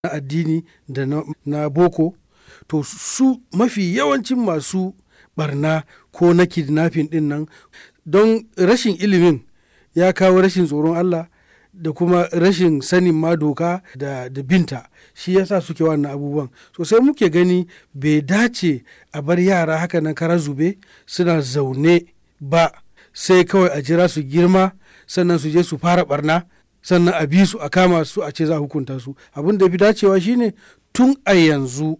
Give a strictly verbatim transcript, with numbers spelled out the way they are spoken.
na addini da na, na boko, to su mafi yawancin masu barna ko na kidnapping din nan, don rashin ilimin ya kawo rashin tsoron Allah da kuma rashin sanin ma doka da, da binta, shi yasa suke wannan abubuwan. So sai muke gani bai dace a bar yara haka nan kara zube suna zaune ba, sai kawai a jira su girma sannan su je su fara barna, sannan a bi su a kama su a ce za a hukunta su. Abin da fi dacewa shine tun a yanzu